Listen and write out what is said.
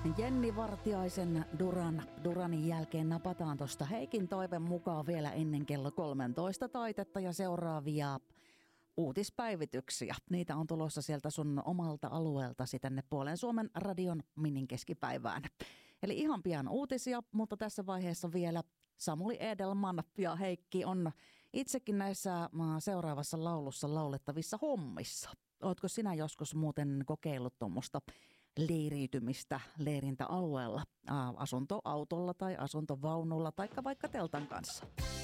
Jenni Vartiaisen Duranin jälkeen napataan tuosta Heikin toiven mukaan vielä ennen kello 13 taitetta ja seuraavia uutispäivityksiä. Niitä on tulossa sieltä sun omalta alueeltasi tänne Puolen Suomen radion Minin keskipäivään. Eli ihan pian uutisia, mutta tässä vaiheessa vielä Samuli Edelman ja Heikki on itsekin näissä seuraavassa laulussa laulettavissa hommissa. Ootko sinä joskus muuten kokeillut tuommoista leiriytymistä leirintäalueella, asuntoautolla tai asuntovaunulla tai vaikka teltan kanssa?